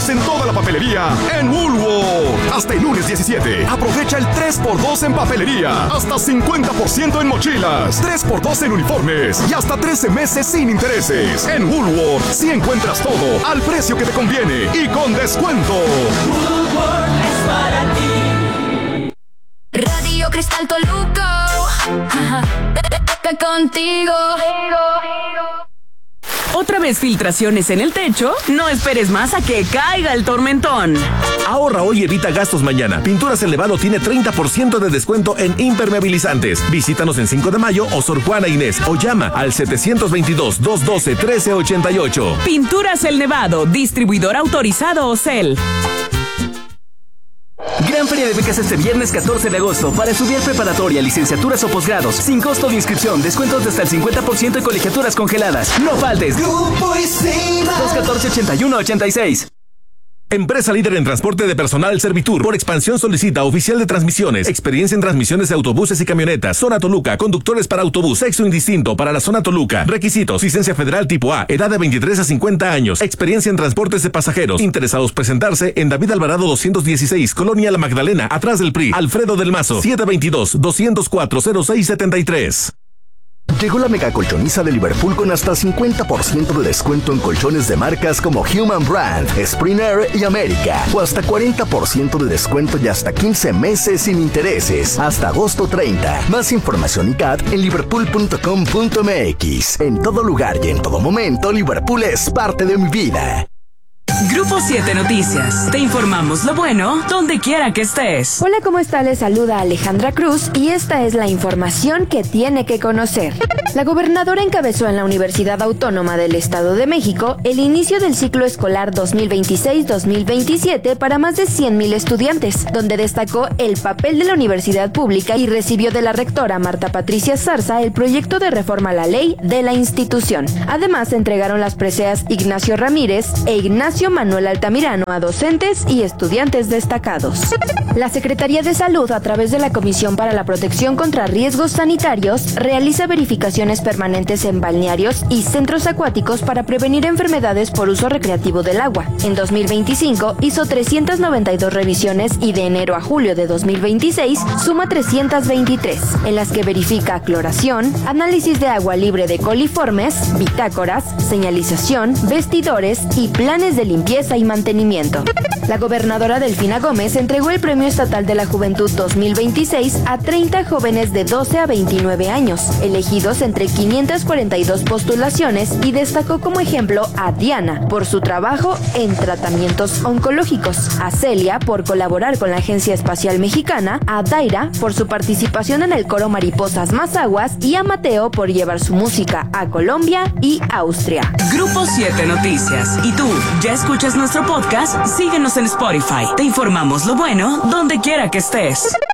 en toda la papelería en Woolworth. Hasta el lunes 17. Aprovecha el 3x2 en papelería. Hasta 50% en mochilas. 3x2 en uniformes. Y hasta 13 meses sin intereses. En Woolworth sí encuentras todo al precio que te conviene y con descuento. Woolworth es para ti. Radio Cristal Toluco. Contigo. ¿Otra vez filtraciones en el techo? No esperes más a que caiga el tormentón. Ahorra hoy y evita gastos mañana. Pinturas El Nevado tiene 30% de descuento en impermeabilizantes. Visítanos en 5 de mayo o Sor Juana Inés o llama al 722-212-1388. Pinturas El Nevado, distribuidor autorizado Ocel. Gran Feria de Becas este viernes 14 de agosto para estudiar preparatoria, licenciaturas o posgrados, sin costo de inscripción, descuentos de hasta el 50% y colegiaturas congeladas. ¡No faltes! Grupo Isima. 214-8186. Empresa líder en transporte de personal Servitur. Por expansión solicita oficial de transmisiones. Experiencia en transmisiones de autobuses y camionetas. Zona Toluca. Conductores para autobús. Sexo indistinto para la zona Toluca. Requisitos. Licencia federal tipo A. Edad de 23 a 50 años. Experiencia en transportes de pasajeros. Interesados presentarse en David Alvarado 216. Colonia La Magdalena. Atrás del PRI. Alfredo del Mazo. 722-204-0673. Llegó la mega colchoniza de Liverpool con hasta 50% de descuento en colchones de marcas como Human Brand, Springer y América. O hasta 40% de descuento y hasta 15 meses sin intereses. Hasta agosto 30. Más información y CAT en liverpool.com.mx. En todo lugar y en todo momento, Liverpool es parte de mi vida. Grupo 7 Noticias. Te informamos lo bueno donde quiera que estés. Hola, ¿cómo está? Les saluda Alejandra Cruz y esta es la información que tiene que conocer. La gobernadora encabezó en la Universidad Autónoma del Estado de México el inicio del ciclo escolar 2026-2027 para más de 100,000 estudiantes, donde destacó el papel de la universidad pública y recibió de la rectora Marta Patricia Zarza el proyecto de reforma a la ley de la institución. Además, se entregaron las preseas Ignacio Ramírez e Ignacio Manuel Altamirano a docentes y estudiantes destacados. La Secretaría de Salud, a través de la Comisión para la Protección contra Riesgos Sanitarios, realiza verificaciones permanentes en balnearios y centros acuáticos para prevenir enfermedades por uso recreativo del agua. En 2025 hizo 392 revisiones y de enero a julio de 2026 suma 323, en las que verifica cloración, análisis de agua libre de coliformes, bitácoras, señalización, vestidores y planes de limpieza y mantenimiento. La gobernadora Delfina Gómez entregó el Premio Estatal de la Juventud 2026 a 30 jóvenes de 12 a 29 años, elegidos entre 542 postulaciones, y destacó como ejemplo a Diana por su trabajo en tratamientos oncológicos, a Celia por colaborar con la Agencia Espacial Mexicana, a Daira por su participación en el coro Mariposas Más Aguas y a Mateo por llevar su música a Colombia y Austria. Grupo 7 Noticias. ¿Y tú, ya escuchas nuestro podcast? Síguenos en Spotify. Te informamos lo bueno donde quiera que estés.